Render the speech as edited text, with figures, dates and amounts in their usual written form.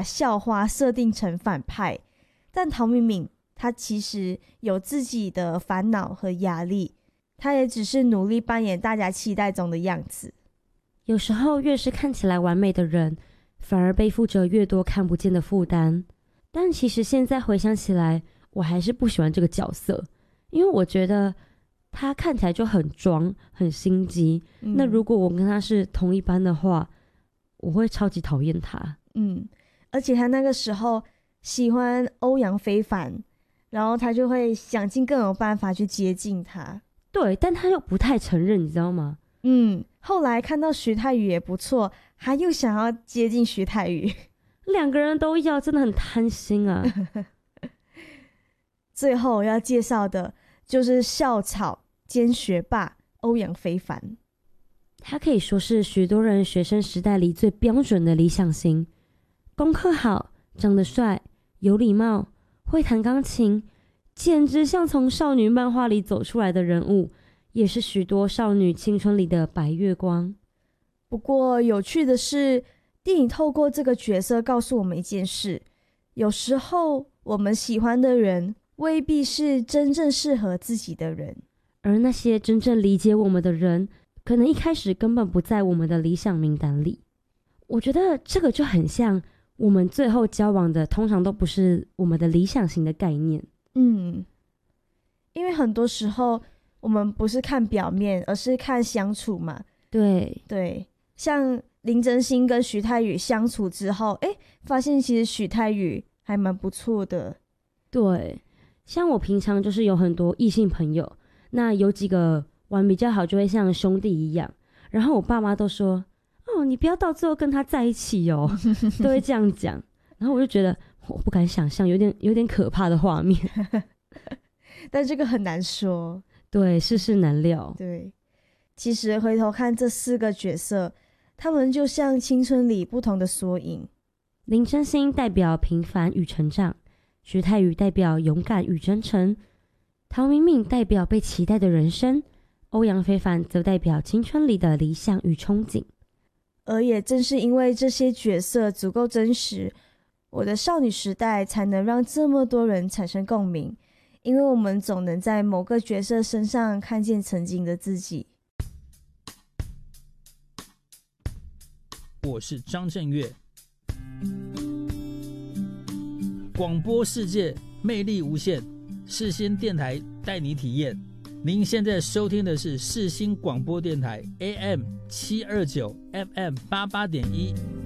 把校花设定成反派，但陶敏敏她其实有自己的烦恼和压力，她也只是努力扮演大家期待中的样子。 有时候越是看起来完美的人，反而背负着越多看不见的负担。但其实现在回想起来，我还是不喜欢这个角色，因为我觉得他看起来就很装很心机，那如果我跟他是同一班的话，我会超级讨厌他。 而且他那个时候喜欢欧阳非凡，然后他就会想尽各种办法去接近他。 对，但他又不太承认，你知道吗？ 后来看到徐太宇也不错，他又想要接近徐太宇， 两个人都要，真的很贪心啊。 最后要介绍的就是校草兼学霸欧阳非凡， 他可以说是许多人学生时代里最标准的理想型，功课好，长得帅，有礼貌，会弹钢琴，简直像从少女漫画里走出来的人物，也是许多少女青春里的白月光。 不过有趣的是，电影透过这个角色告诉我们一件事，有时候我们喜欢的人未必是真正适合自己的人， 而那些真正理解我们的人，可能一开始根本不在我们的理想名单里。我觉得这个就很像我们最后交往的通常都不是我们的理想型的概念。 因为很多时候我们不是看表面，而是看相处嘛。对，像林真心跟徐太宇相处之后，发现其实徐太宇还蛮不错的。 对，像我平常就是有很多异性朋友，那有几个玩比较好，就会像兄弟一样，然后我爸妈都说，你不要到最后跟他在一起哦，都会这样讲。然后我就觉得我不敢想象，有点可怕的画面。 但这个很难说， 对，世事难料。 对，其实回头看这4个角色，他们就像青春里不同的缩影。 林真心代表平凡与成长，徐太宇代表勇敢与真诚，陶敏敏代表被期待的人生，欧阳非凡则代表青春里的理想与憧憬。 而也正是因为这些角色足够真实，我的少女时代才能让这么多人产生共鸣，因为我们总能在某个角色身上看见曾经的自己。 我是张震岳，广播世界魅力无限，世新电台带你体验。您现在收听的是世新广播电台 AM 729 FM 88.1